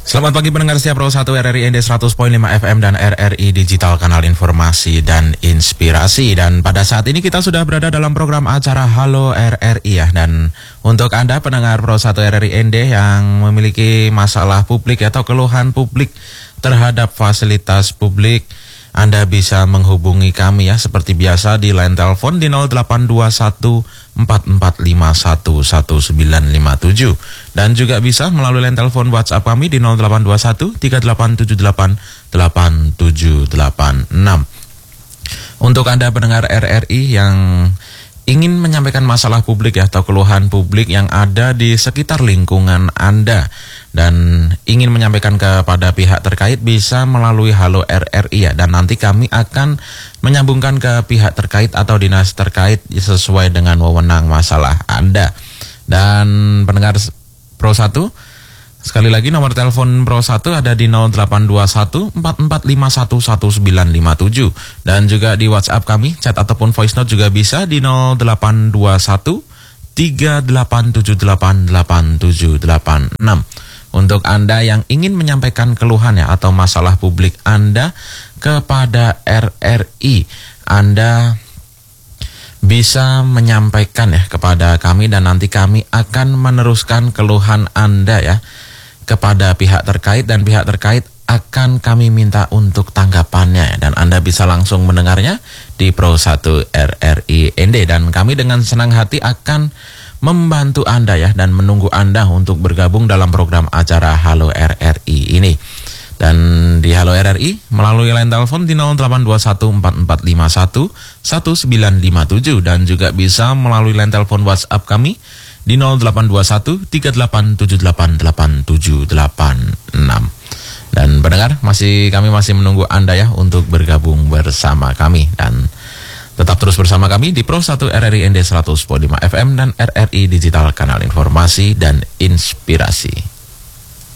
Selamat pagi pendengar setia Pro 1 RRI ND 100.5 FM dan RRI Digital, kanal informasi dan inspirasi. Dan pada saat ini kita sudah berada dalam program acara Halo RRI ya. Dan untuk Anda pendengar Pro 1 RRI ND yang memiliki masalah publik atau keluhan publik terhadap fasilitas publik, Anda bisa menghubungi kami ya seperti biasa di line telepon di 0821 4451 1957 dan juga bisa melalui line telepon WhatsApp kami di 0821 3878 8786. Untuk Anda pendengar RRI yang ingin menyampaikan masalah publik ya atau keluhan publik yang ada di sekitar lingkungan Anda dan ingin menyampaikan kepada pihak terkait, bisa melalui Halo RRI ya, dan nanti kami akan menyambungkan ke pihak terkait atau dinas terkait sesuai dengan wewenang masalah Anda. Dan pendengar Pro 1, sekali lagi nomor telepon Pro 1 ada di 0821 4451 1957 dan juga di WhatsApp kami, chat ataupun voice note juga bisa di 0821 3878 8786. Untuk Anda yang ingin menyampaikan keluhan ya atau masalah publik Anda kepada RRI, Anda bisa menyampaikan ya kepada kami dan nanti kami akan meneruskan keluhan Anda ya kepada pihak terkait, dan pihak terkait akan kami minta untuk tanggapannya, dan Anda bisa langsung mendengarnya di Pro 1 RRI ND, dan kami dengan senang hati akan membantu Anda ya dan menunggu Anda untuk bergabung dalam program acara Halo RRI ini. Dan di Halo RRI melalui line telepon di 0821 4451 1957 dan juga bisa melalui line telepon WhatsApp kami di 0821 3878 8786. Dan pendengar, kami masih menunggu Anda ya untuk bergabung bersama kami, dan tetap terus bersama kami di Pro 1 RRI ND 100.5 FM dan RRI Digital, kanal informasi dan inspirasi.